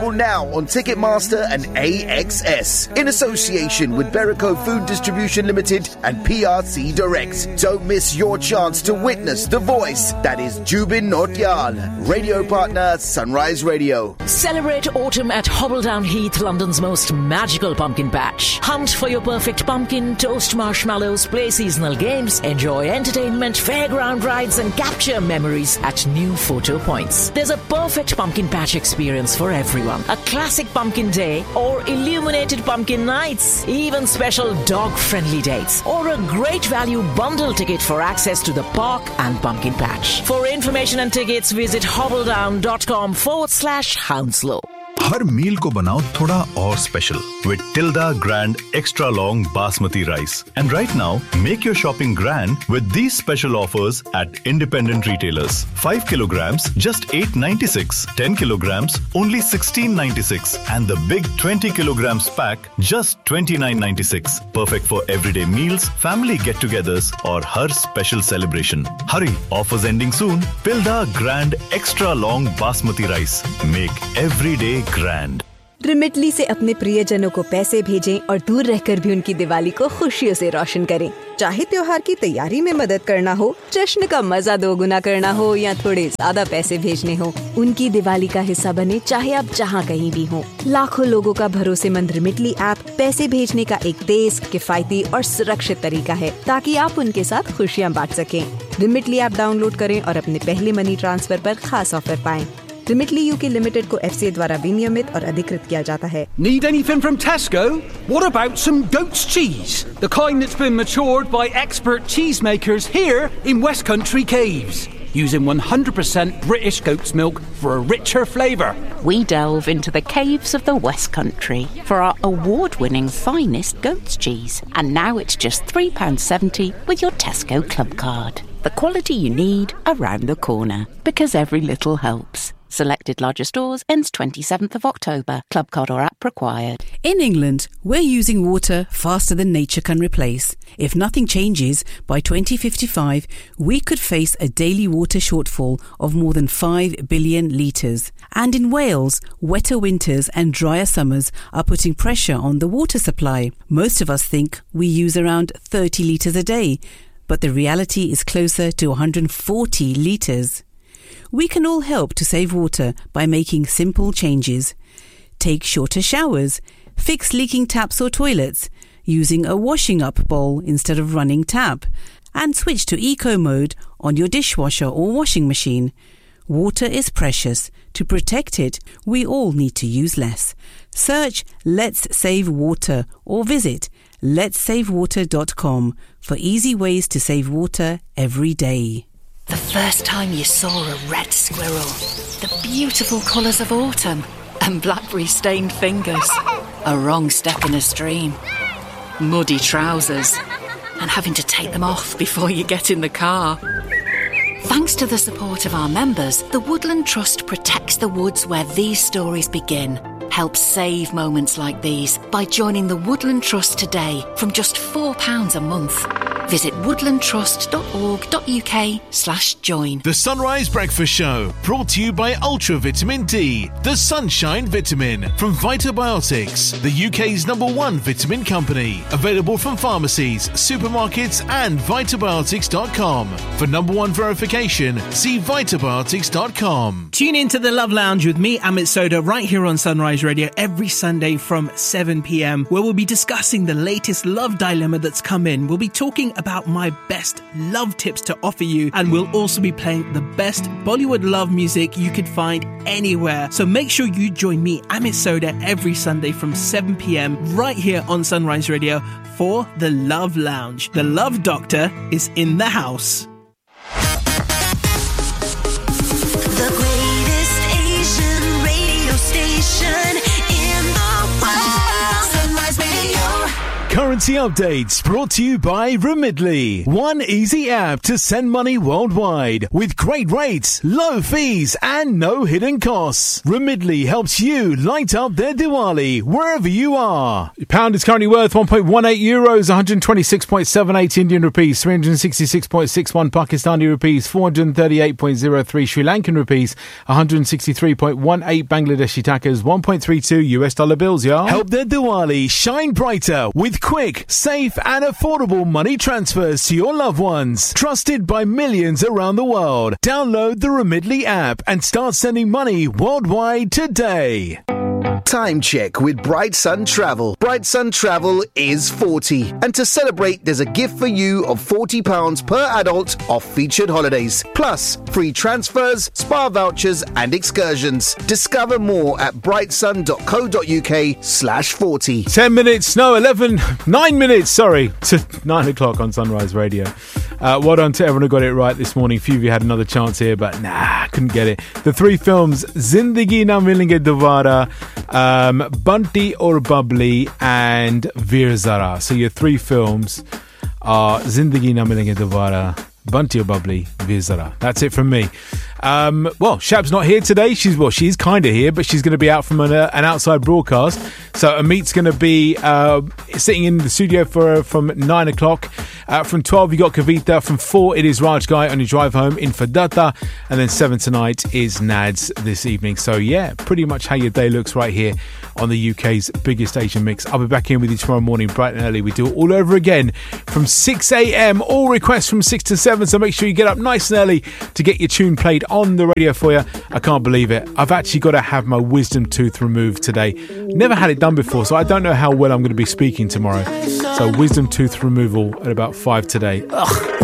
Now on Ticketmaster and AXS in association with Berico Food Distribution Limited and PRC Direct. Don't miss your chance to witness the voice that is Jubin Nautiyal. Radio partner Sunrise Radio. Celebrate autumn at Hobbledown Heath, London's most magical pumpkin patch. Hunt for your perfect pumpkin, toast marshmallows, play seasonal games, enjoy entertainment, fairground rides and capture memories at new photo points. There's a perfect pumpkin patch experience for everyone. A classic pumpkin day or illuminated pumpkin nights, even special dog-friendly dates or a great value bundle ticket for access to the park and pumpkin patch. For information and tickets, visit hobbledown.com/Hounslow. हर मील को बनाओ थोड़ा और special with Tilda Grand Extra Long Basmati Rice. And right now, make your shopping grand with these special offers at independent retailers. 5 kilograms, just $8.96. 10 kilograms, only $16.96. And the big 20 kilograms pack, just $29.96. Perfect for everyday meals, family get-togethers, or har special celebration. Hurry, offers ending soon. Tilda Grand Extra Long Basmati Rice. Make every day grand. रिमिटली से अपने प्रियजनों को पैसे भेजें और दूर रहकर भी उनकी दिवाली को खुशियों से रोशन करें। चाहे त्योहार की तैयारी में मदद करना हो, जश्न का मजा दोगुना करना हो या थोड़े ज्यादा पैसे भेजने हो, उनकी दिवाली का हिस्सा बने चाहे आप जहां कहीं भी हो। लाखों लोगों का भरोसेमंद रिमिटली ऐप पैसे भेजने का एक तेज, किफायती और सुरक्षित तरीका है ताकि आप उनके साथ खुशियां बांट सकें। रिमिटली ऐप डाउनलोड करें और अपने पहले मनी ट्रांसफर पर खास ऑफर पाएं। रिमिटली यूके लिमिटेड को FCA द्वारा विनियमित और अधिकृत किया जाता है। Need anything from Tesco? What about some goat's cheese? The kind that's been matured by expert cheesemakers here in West Country Caves, using 100% British goat's milk for a richer flavour. We delve into the caves of the West Country for our award-winning finest goat's cheese. And now it's just £3.70 with your Tesco Club card. The quality you need around the corner, because every little helps. Selected larger stores ends 27th of October. Club card or app required. In England, we're using water faster than nature can replace. If nothing changes, by 2055, we could face a daily water shortfall of more than 5 billion litres. And in Wales, wetter winters and drier summers are putting pressure on the water supply. Most of us think we use around 30 litres a day, but the reality is closer to 140 litres. We can all help to save water by making simple changes. Take shorter showers, fix leaking taps or toilets, using a washing up bowl instead of running tap, and switch to eco mode on your dishwasher or washing machine. Water is precious. To protect it, we all need to use less. Search Let's Save Water or visit letssavewater.com for easy ways to save water every day. The first time you saw a red squirrel, the beautiful colours of autumn, and blackberry-stained fingers, a wrong step in a stream, muddy trousers, and having to take them off before you get in the car. Thanks to the support of our members, the Woodland Trust protects the woods where these stories begin. Help save moments like these by joining the Woodland Trust today from just £4 a month. Visit woodlandtrust.org.uk/join. The Sunrise Breakfast Show, brought to you by Ultra Vitamin D, the Sunshine Vitamin from Vitabiotics, the UK's #1 vitamin company. Available from pharmacies, supermarkets and Vitabiotics.com. For #1 verification, see Vitabiotics.com. Tune into the Love Lounge with me, Amit Soda, right here on Sunrise Radio every Sunday from 7 p.m, where we'll be discussing the latest love dilemma that's come in. We'll be talking about my best love tips to offer you, and we'll also be playing the best Bollywood love music you could find anywhere. So make sure you join me, Amit Soda, every Sunday from 7 p.m, right here on Sunrise Radio for the Love Lounge. The Love Doctor is in the house. Current Currency updates brought to you by Remitly. One easy app to send money worldwide with great rates, low fees and no hidden costs. Remitly helps you light up their Diwali wherever you are. Pound is currently worth 1.18 euros, 126.78 Indian rupees, 366.61 Pakistani rupees, 438.03 Sri Lankan rupees, 163.18 Bangladeshi takas, 1.32 US dollar bills, y'all. Help their Diwali shine brighter with quick, safe and affordable money transfers to your loved ones. Trusted by millions around the world. Download the Remitly app and start sending money worldwide today. Time check with Bright Sun Travel. Bright Sun Travel is 40. And to celebrate, there's a gift for you of £40 per adult off featured holidays. Plus, free transfers, spa vouchers and excursions. Discover more at brightsun.co.uk/40. 9 minutes, to 9 o'clock on Sunrise Radio. Well done to everyone who got it right this morning. Few of you had another chance here, but couldn't get it. The three films, Zindagi Na Milenge Dobara, Bunty or Bubbly and Veer Zara. So your three films are Zindagi Na Milenge Dobara, Bunty or Bubbly, Veer Zara. That's it from me. Shab's not here today. She's kind of here, but she's going to be out from an outside broadcast. So Amit's going to be sitting in the studio from 9 o'clock. From 12, you got Kavita. From 4, it is Raj Guy on your drive home in Fadatta. And then 7 tonight is Nads this evening. So, yeah, pretty much how your day looks right here on the UK's biggest Asian mix. I'll be back in with you tomorrow morning, bright and early. We do it all over again from 6 a.m. All requests from 6 to 7. So make sure you get up nice and early to get your tune played on the radio for you. I can't believe it. I've actually got to have my wisdom tooth removed today. Never had it done before, so I don't know how well I'm going to be speaking tomorrow. So wisdom tooth removal at about 5 today. Ugh.